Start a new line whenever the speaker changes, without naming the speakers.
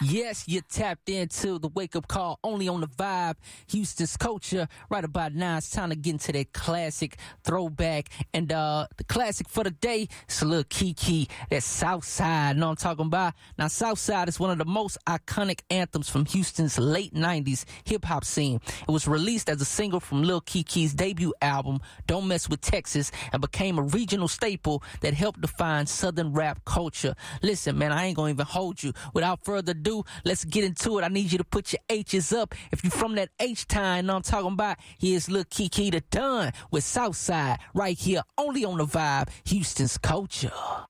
Yes, you tapped into the wake-up call only on the vibe. Houston's culture. Right about now, it's time to get into that classic throwback. And the classic for the day is a little Kiki, that Southside. Know what I'm talking about? Now, Southside is one of the most iconic anthems from Houston's late 90s hip-hop scene. It was released as a single from Lil Kiki's debut album, Don't Mess With Texas, and became a regional staple that helped define Southern rap culture. Listen, man, I ain't gonna even hold you. Without further ado, let's get into it. I need you to put your H's up. If you're from that H-time, know what I'm talking about? Here's Lil Kiki the Don with Southside right here only on the vibe, Houston's culture.